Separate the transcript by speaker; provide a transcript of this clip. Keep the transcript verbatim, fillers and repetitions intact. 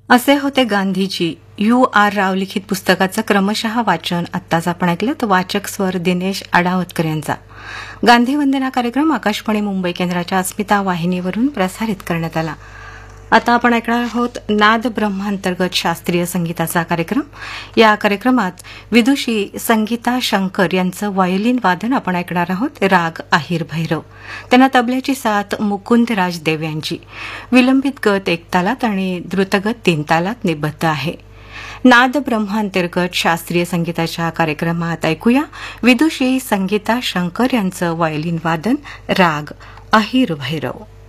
Speaker 1: असे होते Gandhiji you R राव लिखित पुस्तकाचं क्रमशः वाचन आत्ताच आपण ऐकलं. तर वाचक स्वर दिनेश आडावतकर यांचा. गांधी वंदना कार्यक्रम आकाशवाणी मुंबई केंद्राच्या अस्मिता वाहिनीवरून प्रसारित करण्यात आला. आता आपण ऐकणार आहोत नाद ब्रह्मांतर्गत शास्त्रीय संगीताचा कार्यक्रम. या कार्यक्रमात विदुषी संगीता शंकर यांचं व्हायोलिन वादन आपण ऐकणार आहोत. राग आहिर भैरव. त्यांना तबल्याची साथ मुकुंद राज देव यांची. विलंबित गत एक तालात आणि द्रुतगत तीन तालात निबद्ध आहे. नाद ब्रह्मांतर्गत शास्त्रीय संगीताच्या कार्यक्रमात ऐकूया विदुषी संगीता शंकर यांचं व्हायोलिन वादन राग आहिर भैरव.